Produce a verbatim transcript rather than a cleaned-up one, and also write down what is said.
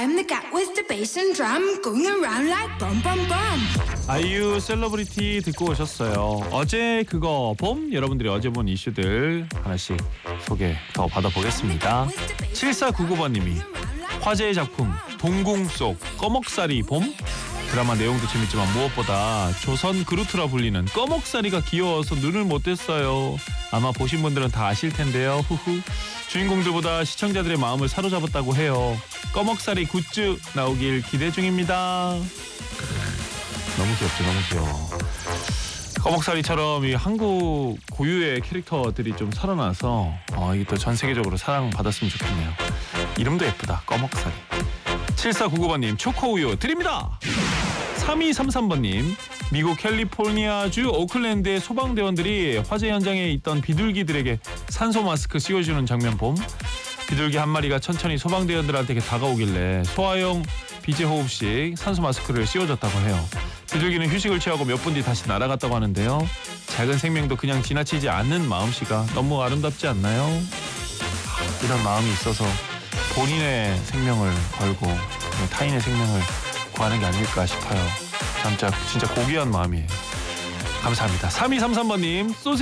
I'm the cat with the bass and drum going around like bum bum bum. 아이유 셀러브리티 듣고 오셨어요. 어제 그거 봄? 여러분들이 어제 본 이슈들 하나씩 소개 더 받아보겠습니다. 칠사구구 번님이 화제의 작품 동궁 속 꺼먹사리 봄? 드라마 내용도 재밌지만 무엇보다 조선 그루트라 불리는 꺼먹사리가 귀여워서 눈을 못 뗐어요. 아마 보신 분들은 다 아실 텐데요. 후후. 주인공들보다 시청자들의 마음을 사로잡았다고 해요. 꺼먹사리 굿즈 나오길 기대 중입니다. 너무 귀엽죠, 너무 귀여워. 꺼먹사리처럼 이 한국 고유의 캐릭터들이 좀 살아나서 어, 이게 또 전 세계적으로 사랑받았으면 좋겠네요. 이름도 예쁘다, 꺼먹사리. 칠사구구 번님 초코우유 드립니다. 삼이삼삼 번님 미국 캘리포니아주 오클랜드의 소방대원들이 화재 현장에 있던 비둘기들에게 산소 마스크 씌워주는 장면 봄. 비둘기 한 마리가 천천히 소방대원들한테 다가오길래 소화용 비제호흡식 산소 마스크를 씌워줬다고 해요. 비둘기는 휴식을 취하고 몇 분 뒤 다시 날아갔다고 하는데요. 작은 생명도 그냥 지나치지 않는 마음씨가 너무 아름답지 않나요? 이런 마음이 있어서 본인의 생명을 걸고 타인의 생명을 구하는 게 아닐까 싶어요. 진짜, 진짜 고귀한 마음이에요. 감사합니다. 삼이삼삼 번님 소시